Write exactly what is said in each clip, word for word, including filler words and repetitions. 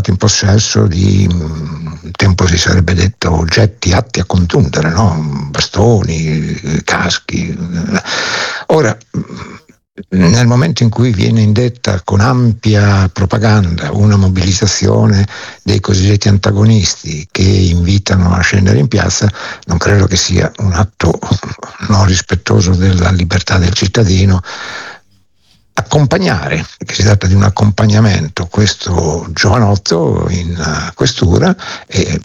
trovato in possesso di, un tempo si sarebbe detto, oggetti atti a contundere, no? Bastoni, caschi. Ora, nel momento in cui viene indetta con ampia propaganda una mobilitazione dei cosiddetti antagonisti che invitano a scendere in piazza, non credo che sia un atto non rispettoso della libertà del cittadino accompagnare, perché si tratta di un accompagnamento, questo giovanotto in questura e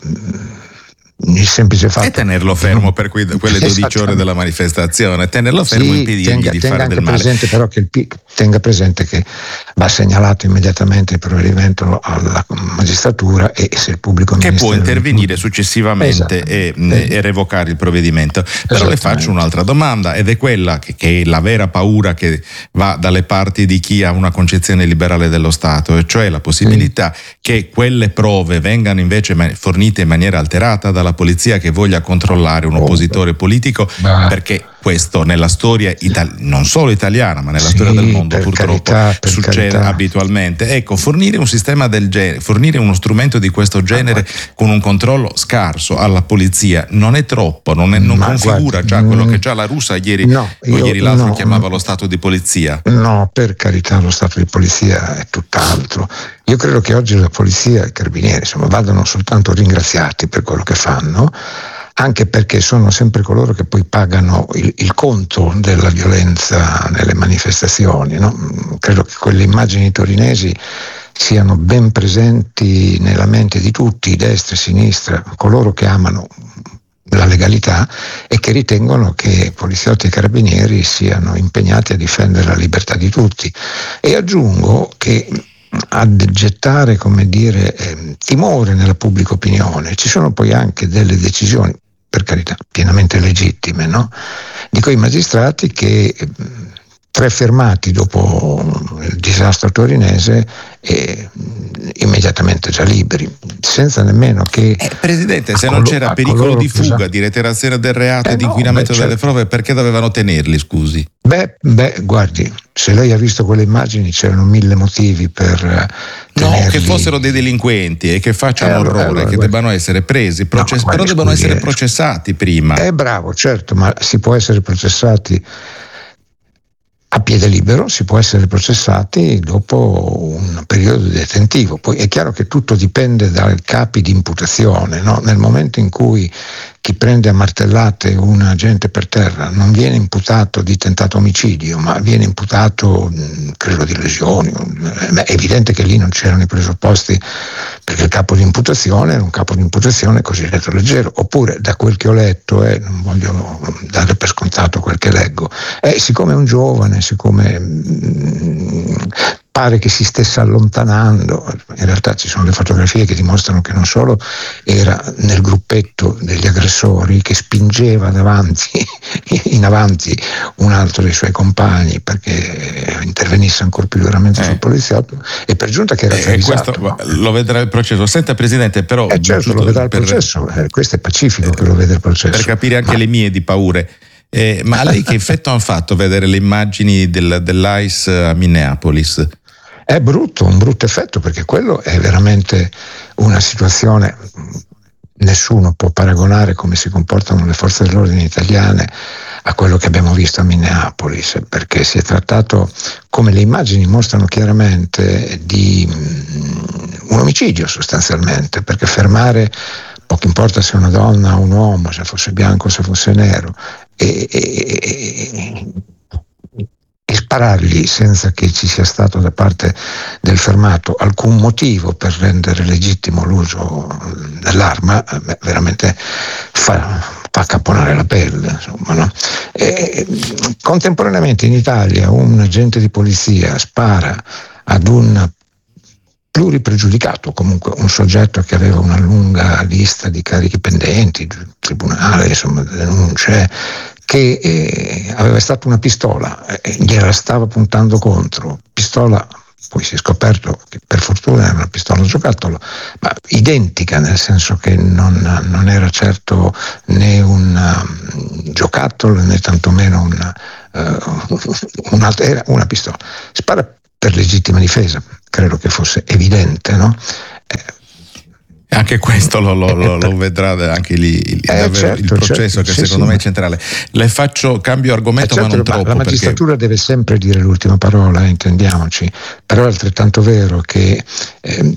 il semplice fatto e tenerlo fermo per quei, quelle dodici ore della manifestazione, tenerlo fermo e impedirgli tenga, di tenga fare anche del male. Presente, però che il, tenga presente che va segnalato immediatamente il provvedimento alla magistratura e se il pubblico che ministero può intervenire successivamente e, e revocare il provvedimento. Però le faccio un'altra domanda, ed è quella che, che è la vera paura che va dalle parti di chi ha una concezione liberale dello Stato, e cioè la possibilità sì. che quelle prove vengano invece fornite in maniera alterata dalla polizia che voglia controllare un oppositore politico, perché questo nella storia itali- non solo italiana ma nella sì, storia del mondo purtroppo carità, succede carità. abitualmente. Ecco, fornire un sistema del genere, fornire uno strumento di questo genere ah, con un controllo scarso alla polizia non è troppo, non, è, non configura guardi, già quello che già la Russa ieri no, o io, ieri l'altro no, chiamava no, lo stato di polizia. No, per carità, lo stato di polizia è tutt'altro. Io credo che oggi la polizia e i carabinieri insomma vadano soltanto ringraziati per quello che fanno, anche perché sono sempre coloro che poi pagano il, il conto della violenza nelle manifestazioni, no? Credo che quelle immagini torinesi siano ben presenti nella mente di tutti, destra e sinistra, coloro che amano la legalità e che ritengono che poliziotti e carabinieri siano impegnati a difendere la libertà di tutti. E aggiungo che ad gettare, come dire, eh, timore nella pubblica opinione ci sono poi anche delle decisioni, per carità, pienamente legittime, no? Di quei magistrati che eh, tre fermati dopo il disastro torinese e immediatamente già liberi, senza nemmeno che eh, Presidente, se colo- non c'era pericolo di fuga, cosa... di reiterazione del reato e eh di no, inquinamento beh, delle certo. prove, perché dovevano tenerli, scusi? Beh, beh, guardi, se lei ha visto quelle immagini c'erano mille motivi per tenerli. No, che fossero dei delinquenti e che facciano eh, allora, orrore, allora, che guardi. debbano essere presi, process- no, però guardi, devono scusi, essere eh, processati prima. Eh bravo, certo, ma si può essere processati a piede libero, si può essere processati dopo un periodo detentivo. Poi è chiaro che tutto dipende dai capi di imputazione, no? Nel momento in cui chi prende a martellate un agente per terra non viene imputato di tentato omicidio, ma viene imputato, credo, di lesioni, è evidente che lì non c'erano i presupposti, perché il capo di imputazione era un capo di imputazione cosiddetto leggero. Oppure, da quel che ho letto, eh, non voglio dare per scontato quel che leggo, eh, siccome è un giovane, siccome mh, pare che si stesse allontanando, in realtà ci sono le fotografie che dimostrano che non solo era nel gruppetto degli aggressori, che spingeva davanti, in avanti un altro dei suoi compagni perché intervenisse ancora più duramente eh. sul poliziotto, e per giunta che era eh, travisato. Questo lo vedrà il processo. Senta, Presidente, però eh certo lo vedrà il per, processo, eh, questo è pacifico eh, che lo vede il processo, per capire anche ma... le mie di paure. Eh, ma a lei che effetto hanno fatto vedere le immagini del, dell'A I S a Minneapolis? È brutto, un brutto effetto, perché quello è veramente una situazione, nessuno può paragonare come si comportano le forze dell'ordine italiane a quello che abbiamo visto a Minneapolis, perché si è trattato, come le immagini mostrano chiaramente, di un omicidio sostanzialmente, perché fermare, poco importa se è una donna o un uomo, se fosse bianco o se fosse nero, e, e, e e sparargli senza che ci sia stato da parte del fermato alcun motivo per rendere legittimo l'uso dell'arma, beh, veramente fa, fa caponare la pelle, insomma, no? E, contemporaneamente in Italia un agente di polizia spara ad un pluripregiudicato, comunque un soggetto che aveva una lunga lista di carichi pendenti, tribunale, insomma, denunce, che eh, aveva stata una pistola, eh, gliela stava puntando contro, pistola, poi si è scoperto che per fortuna era una pistola giocattolo, ma identica, nel senso che non, non era certo né un um, giocattolo né tantomeno una, uh, una, era una pistola. Spara per legittima difesa, credo che fosse evidente, no? Eh, Anche questo lo, lo, lo, lo vedrà anche lì il, eh, certo, il processo, certo, che sì, secondo sì. me è centrale. Le faccio cambio argomento, eh, certo, ma non troppo. La magistratura perché... deve sempre dire l'ultima parola, eh, intendiamoci, però è altrettanto vero che eh,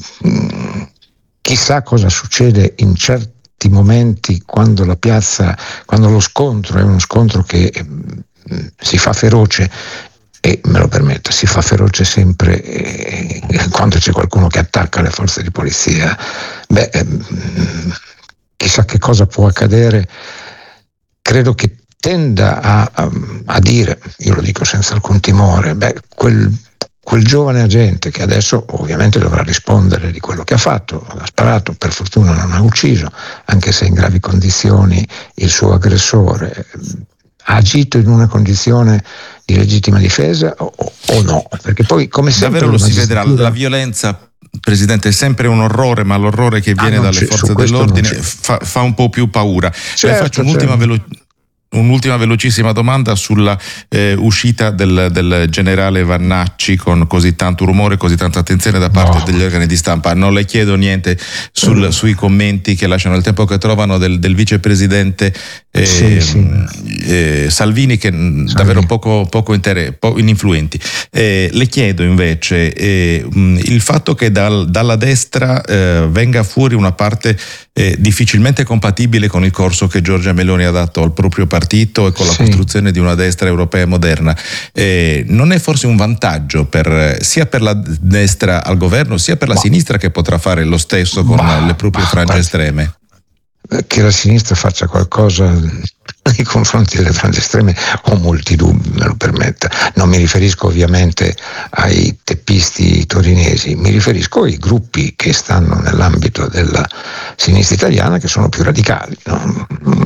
chissà cosa succede in certi momenti quando la piazza, quando lo scontro è uno scontro che eh, si fa feroce. E me lo permetta, si fa feroce sempre eh, quando c'è qualcuno che attacca le forze di polizia. Beh, ehm, chissà che cosa può accadere. Credo che tenda a, a, a dire, io lo dico senza alcun timore, beh, quel, quel giovane agente che adesso ovviamente dovrà rispondere di quello che ha fatto, ha sparato, per fortuna non ha ucciso, anche se in gravi condizioni il suo aggressore, ha agito in una condizione di legittima difesa o, o no? Perché poi, come sempre, davvero lo si vedrà. La violenza, Presidente, è sempre un orrore, ma l'orrore che viene ah, dalle forze dell'ordine fa, fa un po' più paura. Certo, Le faccio un'ultima certo. velo- Un'ultima velocissima domanda sulla eh, uscita del, del generale Vannacci con così tanto rumore, così tanta attenzione da parte no. degli organi di stampa. Non le chiedo niente sul, mm. sui commenti che lasciano il tempo che trovano del, del vicepresidente eh, sì, sì. Eh, Salvini, che Salvini. davvero poco, poco, inter- poco ininfluenti. Eh, le chiedo invece eh, il fatto che dal, dalla destra eh, venga fuori una parte eh, difficilmente compatibile con il corso che Giorgia Meloni ha dato al proprio partito partito e con la sì. costruzione di una destra europea moderna, eh, non è forse un vantaggio per, sia per la destra al governo sia per la bah. sinistra, che potrà fare lo stesso con bah, le proprie bah, frange bah. estreme? Che la sinistra faccia qualcosa nei confronti delle frange estreme ho molti dubbi, me lo permetta. Non mi riferisco ovviamente ai teppisti torinesi, mi riferisco ai gruppi che stanno nell'ambito della sinistra italiana, che sono più radicali, no?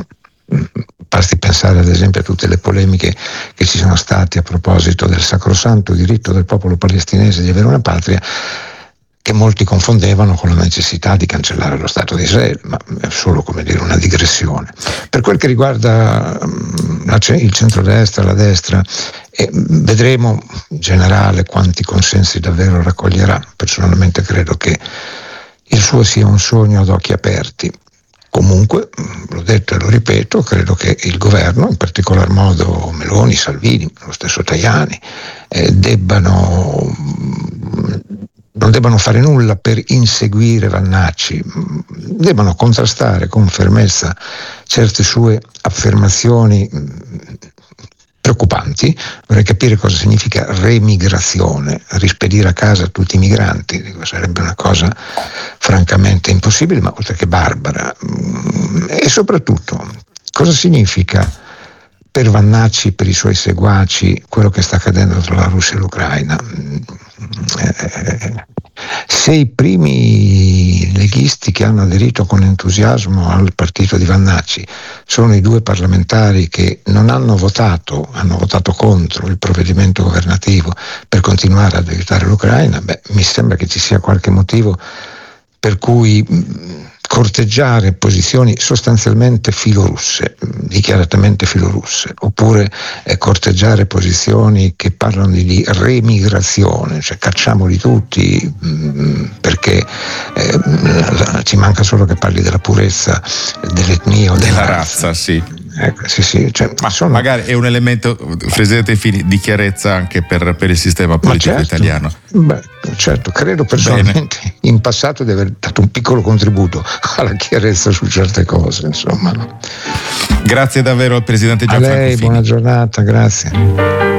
Basti pensare ad esempio a tutte le polemiche che ci sono state a proposito del sacrosanto diritto del popolo palestinese di avere una patria, che molti confondevano con la necessità di cancellare lo Stato di Israele, ma è solo, come dire, una digressione. Per quel che riguarda il centrodestra, la destra, eh, vedremo in generale quanti consensi davvero raccoglierà. Personalmente credo che il suo sia un sogno ad occhi aperti. Comunque, l'ho detto e lo ripeto, credo che il governo, in particolar modo Meloni, Salvini, lo stesso Tajani, eh, debbano, non debbano fare nulla per inseguire Vannacci, debbano contrastare con fermezza certe sue affermazioni preoccupanti. Vorrei capire cosa significa remigrazione, rispedire a casa tutti i migranti. Dico, sarebbe una cosa francamente impossibile, ma oltre che barbara. E soprattutto, cosa significa per Vannacci, per i suoi seguaci, quello che sta accadendo tra la Russia e l'Ucraina? Se i primi leghisti che hanno aderito con entusiasmo al partito di Vannacci sono i due parlamentari che non hanno votato, hanno votato contro il provvedimento governativo per continuare ad aiutare l'Ucraina, beh, mi sembra che ci sia qualche motivo per cui corteggiare posizioni sostanzialmente filorusse, dichiaratamente filorusse, oppure eh, corteggiare posizioni che parlano di, di remigrazione, cioè cacciamoli tutti mh, perché eh, ci manca solo che parli della purezza dell'etnia o della, della razza, razza sì. Ecco, sì, sì, cioè, ma sono... magari è un elemento, Presidente Fini, di chiarezza anche per, per il sistema politico certo, italiano. Beh, certo, credo personalmente Bene. in passato di aver dato un piccolo contributo alla chiarezza su certe cose, insomma. Grazie davvero al Presidente Gianfranco Fini. A lei, buona giornata, grazie.